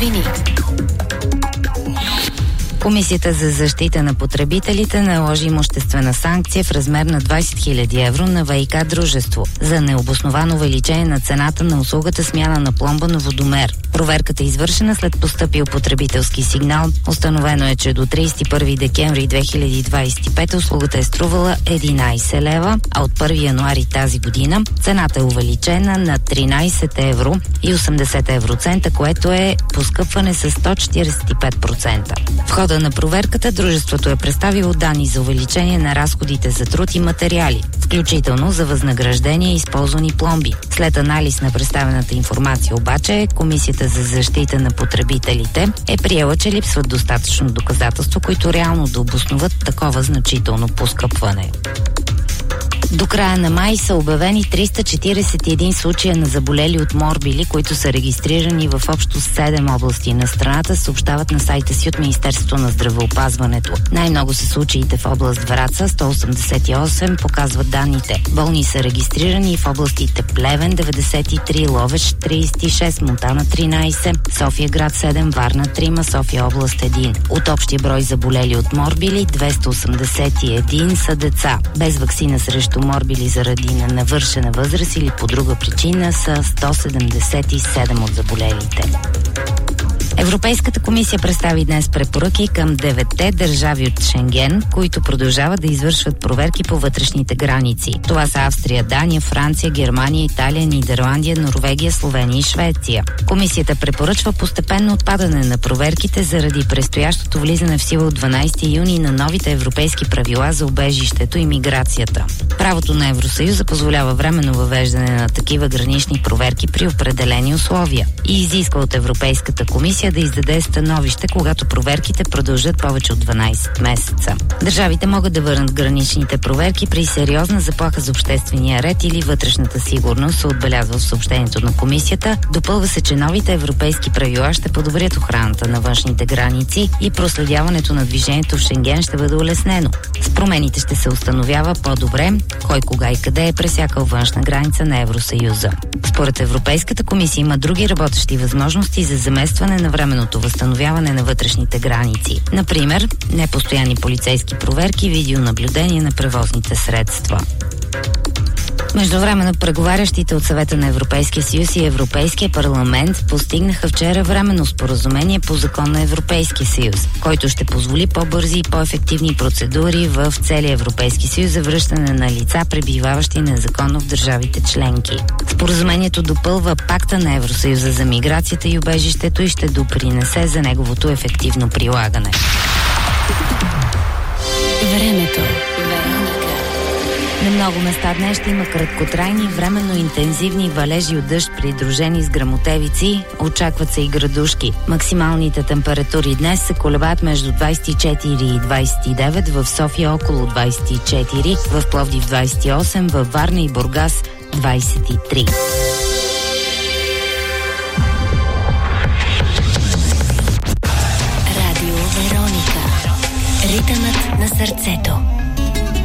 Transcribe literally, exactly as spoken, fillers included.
новини. Комисията за защита на потребителите наложи имуществена санкция в размер на двайсет хиляди евро на ВиК дружество за необосновано увеличение на цената на услугата смяна на пломба на водомер. Проверката е извършена след постъпил потребителски сигнал. Установено е, че до трийсет и първи декември две хиляди двайсет и пета услугата е струвала единайсет лева, а от първи януари тази година цената е увеличена на тринайсет евро и осемдесет евроцента, което е поскъпване с сто четирийсет и пет процента. В хода на проверката дружеството е представило данни за увеличение на разходите за труд и материали, включително за възнаграждение и използвани пломби. След анализ на представената информация обаче, Комисията за защита на потребителите е приела, че липсват достатъчно доказателства, които реално да обосноват такова значително поскъпване. До края на май са обявени триста четирийсет и един случая на заболели от морбили, които са регистрирани в общо седем области на страната, съобщават на сайта си от Министерството на здравеопазването. Най-много са случаите в област Враца, сто осемдесет и осем, показват данните. Болни са регистрирани в областите Плевен, деветдесет и три, Ловеч, трийсет и шест, Монтана, тринайсет, София град седем, Варна три, София област един. От общия брой заболели от морбили, двеста осемдесет и един са деца. Без ваксина срещу морбили заради ненавършена възраст или по друга причина са сто седемдесет и седем от заболелите. Европейската комисия представи днес препоръки към деветте държави от Шенген, които продължават да извършват проверки по вътрешните граници. Това са Австрия, Дания, Франция, Германия, Италия, Нидерландия, Норвегия, Словения и Швеция. Комисията препоръчва постепенно отпадане на проверките заради предстоящото влизане в сила от дванайсети юни на новите европейски правила за убежището и миграцията. Правото на Евросъюза позволява временно въвеждане на такива гранични проверки при определени условия и изисква от Европейската комисия да издаде становище, когато проверките продължат повече от дванайсет месеца. Държавите могат да върнат граничните проверки при сериозна заплаха за обществения ред или вътрешната сигурност, се отбелязва в съобщението на комисията. Допълва се, че новите европейски правила ще подобрят охраната на външните граници и проследяването на движението в Шенген ще бъде улеснено. С промените ще се установява по-добре кой, кога и къде е пресякал външна граница на Евросъюза. Според Европейската комисия има други работещи възможности за заместване на временното възстановяване на вътрешните граници. Например, непостоянни полицейски проверки, видеонаблюдение на превозните средства. Междувременно преговарящите от Съвета на Европейския съюз и Европейския парламент постигнаха вчера временно споразумение по закон на Европейския съюз, който ще позволи по-бързи и по-ефективни процедури в целия Европейски съюз за връщане на лица, пребиваващи незаконно в държавите членки. Споразумението допълва пакта на Евросъюза за миграцията и убежището и ще допринесе за неговото ефективно прилагане. Времето. На много места днес ще има краткотрайни, временно интензивни валежи от дъжд, придружени с гръмотевици. Очакват се и градушки. Максималните температури днес се колебаят между двайсет и четири и двайсет и девет, в София около двайсет и четири, в Пловдив двайсет и осем, в Варна и Бургас двайсет и три. Радио Вероника. Ритъмът на сърцето.